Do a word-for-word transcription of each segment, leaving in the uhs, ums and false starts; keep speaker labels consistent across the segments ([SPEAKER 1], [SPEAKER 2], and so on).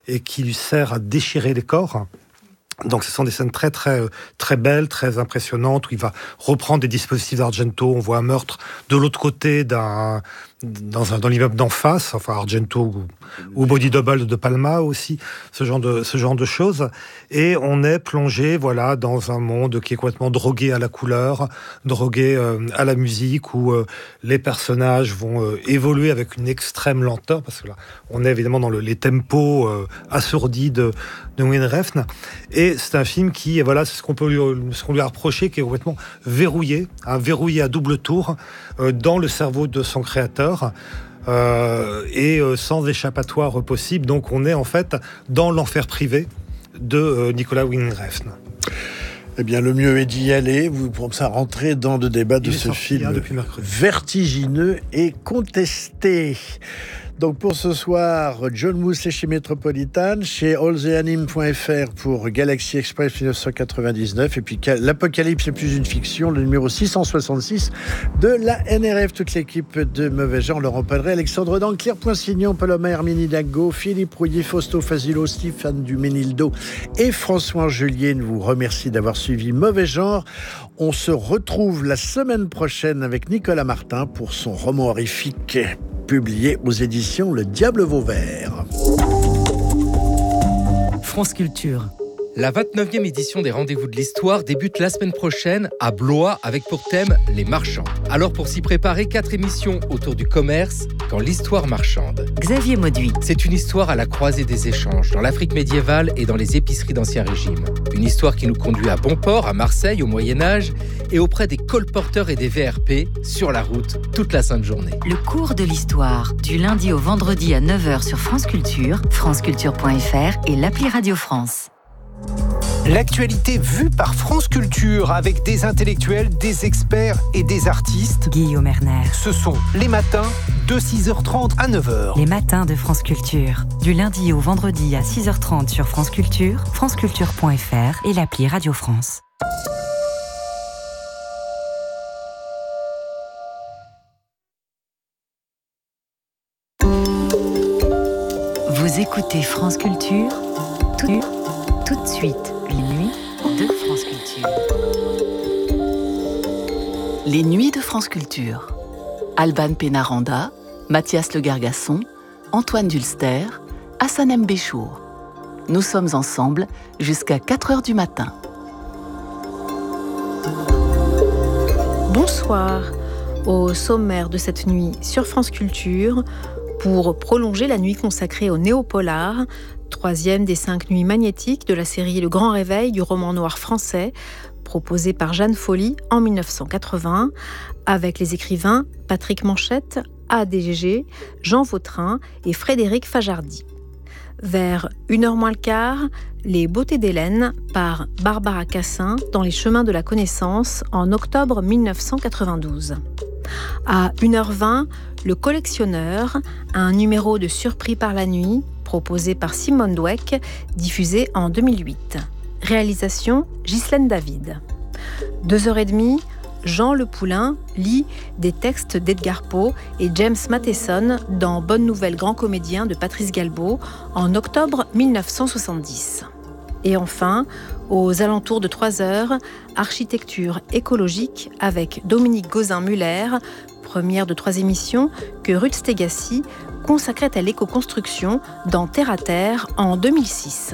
[SPEAKER 1] et qui lui sert à déchirer les corps. Donc ce sont des scènes très très très belles, très impressionnantes, où il va reprendre des dispositifs d'Argento. On voit un meurtre de l'autre côté d'un dans, un, dans l'immeuble d'en face, enfin Argento ou, ou Body Double de Palma aussi, ce genre de ce genre de choses. Et on est plongé, voilà, dans un monde qui est complètement drogué à la couleur, drogué euh, à la musique, où euh, les personnages vont euh, évoluer avec une extrême lenteur, parce que là, on est évidemment dans le, les tempos euh, assourdis de, de Wim Refn. Et c'est un film qui, voilà, c'est ce qu'on peut lui, ce qu'on lui a reproché, qui est complètement verrouillé, hein, verrouillé à double tour euh, dans le cerveau de son créateur. Euh, et euh, sans échappatoire possible. Donc on est en fait dans l'enfer privé de euh, Nicolas Winding Refn.
[SPEAKER 2] Eh bien, le mieux est d'y aller. Vous pourrez ça rentrer dans le débat de
[SPEAKER 1] Il est
[SPEAKER 2] ce
[SPEAKER 1] sorti,
[SPEAKER 2] film
[SPEAKER 1] hein, depuis mercredi.
[SPEAKER 2] Vertigineux et contesté. Donc pour ce soir, John Mousset chez Metropolitan, chez all the anime point f r pour Galaxy Express dix-neuf cent quatre-vingt-dix-neuf, et puis l'Apocalypse est plus une fiction, le numéro six cent soixante-six de la N R F. Toute l'équipe de Mauvais Genre, Laurent Padret, Alexandre Dan, Claire Poinsignon, Paloma Hermini Dago, Philippe Rouillet, Fausto Fasilo, Stéphane Duménildo et François Julien vous remercie d'avoir suivi Mauvais Genre. On se retrouve la semaine prochaine avec Nicolas Martin pour son roman horrifique publié aux éditions Le Diable Vauvert.
[SPEAKER 3] France Culture. La vingt-neuvième édition des Rendez-vous de l'Histoire débute la semaine prochaine à Blois avec pour thème les marchands. Alors pour s'y préparer, quatre émissions autour du commerce dans l'histoire marchande.
[SPEAKER 4] Xavier Mauduit.
[SPEAKER 3] C'est une histoire à la croisée des échanges dans l'Afrique médiévale et dans les épiceries d'Ancien Régime. Une histoire qui nous conduit à Bonport, à Marseille, au Moyen-Âge et auprès des colporteurs et des V R P sur la route toute la sainte journée.
[SPEAKER 4] Le cours de l'histoire, du lundi au vendredi à neuf heures sur France Culture, franceculture point f r et l'appli Radio France.
[SPEAKER 5] L'actualité vue par France Culture avec des intellectuels, des experts et des artistes.
[SPEAKER 4] Guillaume Erner.
[SPEAKER 5] Ce sont les matins de six heures trente à neuf heures.
[SPEAKER 4] Les matins de France Culture. Du lundi au vendredi à six heures trente sur France Culture, franceculture point f r et l'appli Radio France. Vous écoutez France Culture, tout, tout de suite, les nuits de France Culture.
[SPEAKER 6] Les nuits de France Culture. Alban Pénaranda, Mathias Le Gargasson, Antoine Dulster, Hassan M. Béchour. Nous sommes ensemble jusqu'à quatre heures du matin.
[SPEAKER 7] Bonsoir. Au sommaire de cette nuit sur France Culture, pour prolonger la nuit consacrée au néopolar, troisième des cinq nuits magnétiques de la série Le Grand Réveil du roman noir français, proposé par Jeanne Folly en dix-neuf cent quatre-vingts, avec les écrivains Patrick Manchette, A D G G, Jean Vautrin et Frédéric Fajardi. Vers une heure moins le quart, Les Beautés d'Hélène par Barbara Cassin dans Les Chemins de la Connaissance en octobre dix-neuf cent quatre-vingt-douze. À une heure vingt, Le Collectionneur, un numéro de Surpris par la nuit, proposé par Simone Dweck, diffusé en deux mille huit. Réalisation Ghislaine David. Deux heures et demie, Jean Le Poulain lit des textes d'Edgar Poe et James Matheson dans Bonne Nouvelle Grand Comédien de Patrice Galbaud en octobre dix-neuf cent soixante-dix. Et enfin, aux alentours de trois heures, Architecture écologique avec Dominique Gauzin-Muller, première de trois émissions que Ruth Stegassi consacrait à l'éco-construction dans Terre à Terre en deux mille six.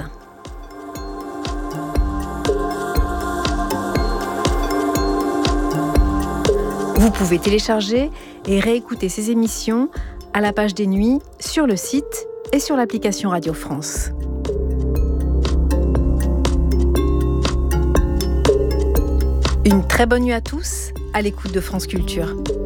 [SPEAKER 7] Vous pouvez télécharger et réécouter ces émissions à la page des nuits sur le site et sur l'application Radio France. Une très bonne nuit à tous, à l'écoute de France Culture.